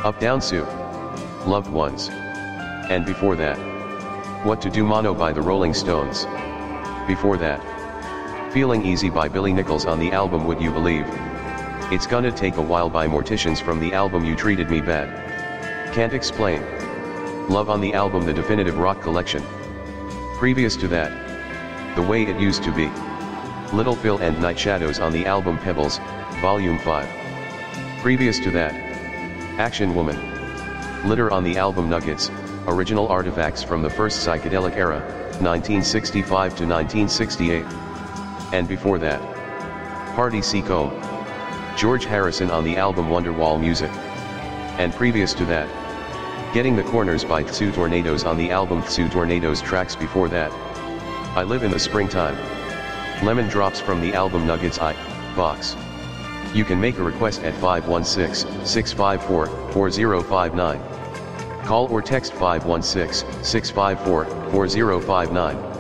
Up Down Sue, Loved Ones. And before that, What to Do Mono by the Rolling Stones. Before that, Feeling Easy by Billy Nichols on the album Would You Believe. It's Gonna Take a While by Morticians from the album You Treated Me Bad. Can't Explain. Love on the album The Definitive Rock Collection. Previous to that, The Way It Used to Be. Little Phil and Night Shadows on the album Pebbles, Volume 5. Previous to that, Action Woman. Litter on the album Nuggets, original artifacts from the first psychedelic era, 1965 to 1968. And before that, Party Seacombe. George Harrison on the album Wonderwall Music. And previous to that, Getting the Corners by Tsu Tornadoes on the album Tsu Tornadoes. Tracks before that, I Live in the Springtime. Lemon Drops from the album Nuggets Box. You can make a request at 516-654-4059. Call or text 516-654-4059.